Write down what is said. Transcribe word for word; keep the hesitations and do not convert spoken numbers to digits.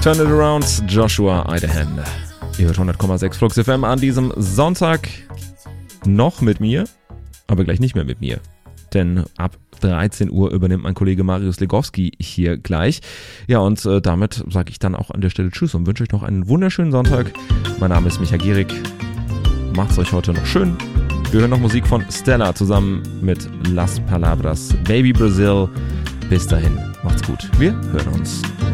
Turn It Around, Joshua Idahan. Ihr hört hundert Komma sechs Flux F M an diesem Sonntag noch mit mir, aber gleich nicht mehr mit mir. Denn ab dreizehn Uhr übernimmt mein Kollege Marius Legowski hier gleich. Ja, und äh, damit sage ich dann auch an der Stelle Tschüss und wünsche euch noch einen wunderschönen Sonntag. Mein Name ist Micha Gierig. Macht's euch heute noch schön. Wir hören noch Musik von Stella zusammen mit Las Palabras, Baby Brazil. Bis dahin, macht's gut. Wir hören uns.